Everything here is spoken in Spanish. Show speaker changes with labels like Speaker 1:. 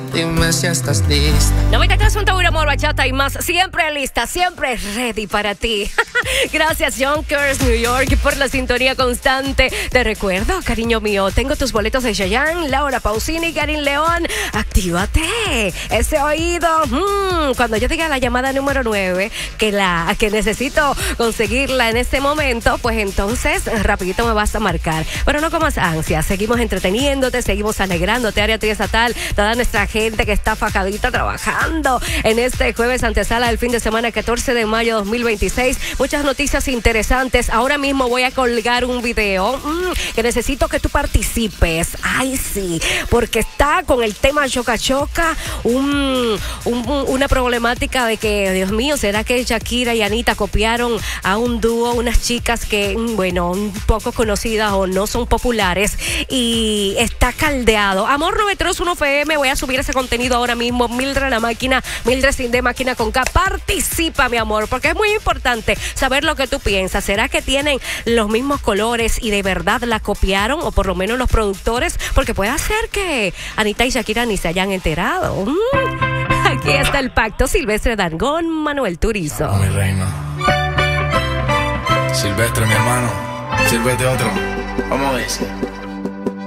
Speaker 1: Dime si estás lista.
Speaker 2: 93.1 Amor, Bachata y más. Siempre lista, siempre ready para ti. Gracias, Yonkers, New York, por la sintonía constante. Te recuerdo, cariño mío, tengo tus boletos de Chayanne, Laura Pausini y Karin León. Actívate ese oído. Cuando yo diga la llamada número 9, que necesito conseguirla en este momento, pues entonces rapidito me vas a marcar. Pero no comas ansia, seguimos entreteniéndote, seguimos alegrándote, área triestatal, toda nuestra gente que está fajadita trabajando en este jueves antesala del fin de semana 14 de mayo 2026. Muchas noticias interesantes. Ahora mismo voy a colgar un video que necesito que tú participes. Ay, sí, porque está con el tema Choca Choca, una problemática de que, Dios mío, ¿será que Shakira y Anita copiaron a un dúo, unas chicas que, bueno, un poco conocidas o no son populares? Y está caldeado. Amor 931 FM, voy a subir ese contenido ahora mismo. Mildred la máquina, Mildred sin de máquina con K. Participa, mi amor, porque es muy importante saber lo que tú piensas. ¿Será que tienen los mismos colores y de verdad la copiaron? O por lo menos los productores, porque puede ser que Anita y Shakira ni se hayan enterado. Aquí está el pacto. Silvestre Dangond, Manuel Turizo.
Speaker 3: Mi reina. Silvestre, mi hermano. Sírvete otro. Vamos a ver.